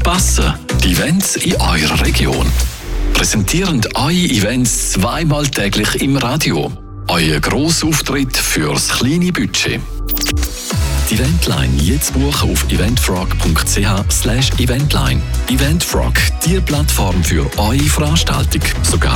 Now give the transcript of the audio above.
verpassen. Die Events in eurer Region. Präsentieren eure Events zweimal täglich im Radio. Euer Grossauftritt fürs kleine Budget. Die Eventline jetzt buchen auf eventfrog.ch/eventline. Eventfrog, die Plattform für eure Veranstaltung, sogar